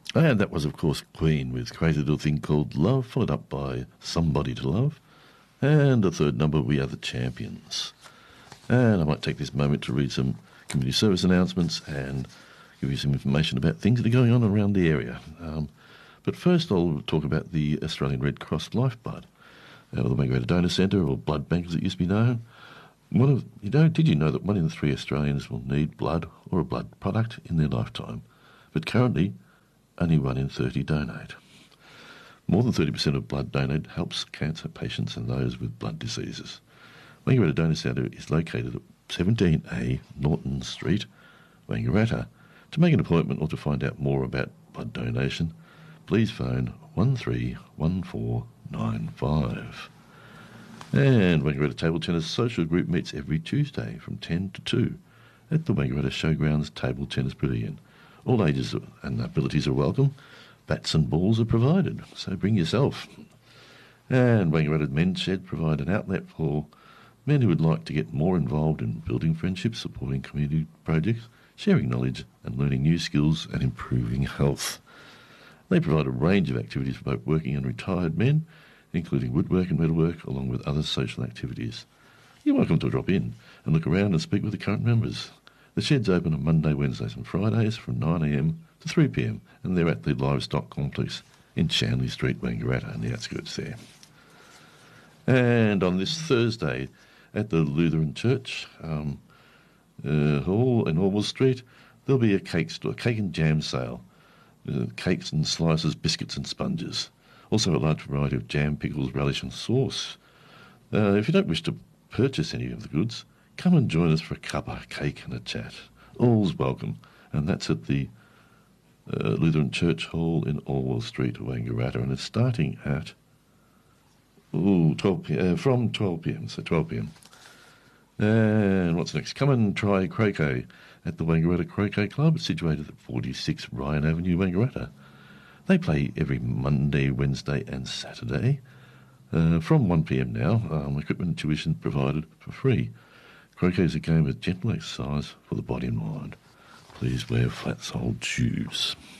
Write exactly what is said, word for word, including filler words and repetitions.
And that was, of course, Queen with Crazy Little Thing Called Love, followed up by Somebody to Love. And the third number, We Are the Champions. And I might take this moment to read some community service announcements and give you some information about things that are going on around the area. Um, but first I'll talk about the Australian Red Cross Lifeblood, uh, the Wangaratta Donor Centre, or blood bank as it used to be known. One of, you know, did you know that one in three Australians will need blood or a blood product in their lifetime? But currently, only one in thirty donate. More than thirty percent of blood donated helps cancer patients and those with blood diseases. Wangaratta Donor Centre is located at seventeen A Norton Street, Wangaratta. To make an appointment or to find out more about blood donation, please phone one three one four nine five. And Wangaratta Table Tennis Social Group meets every Tuesday from ten to two at the Wangaratta Showgrounds Table Tennis Pavilion. All ages and abilities are welcome. Bats and balls are provided, so bring yourself. And Wangaratta Men's Shed provide an outlet for men who would like to get more involved in building friendships, supporting community projects, sharing knowledge and learning new skills and improving health. They provide a range of activities for both working and retired men, including woodwork and metalwork, along with other social activities. You're welcome to drop in and look around and speak with the current members. The shed's open on Monday, Wednesdays and Fridays from nine a m to three p m and they're at the Livestock Complex in Shanley Street, Wangaratta, on the outskirts there. And on this Thursday at the Lutheran Church um, uh, Hall in Orwell Street, there'll be a cake store, cake and jam sale, uh, cakes and slices, biscuits and sponges. Also a large variety of jam, pickles, relish and sauce. Uh, if you don't wish to purchase any of the goods, come and join us for a cuppa, cake and a chat. All's welcome. And that's at the uh, Lutheran Church Hall in Orwell Street, Wangaratta, and it's starting at ooh, twelve p m, uh, from twelve p m, so twelve p m. And what's next? Come and try croquet at the Wangaratta Croquet Club, situated at forty-six Ryan Avenue, Wangaratta. They play every Monday, Wednesday and Saturday uh, from one p m now. Um, equipment and tuition provided for free. Croquet is a game of gentle exercise for the body and mind. Please wear flat-soled shoes.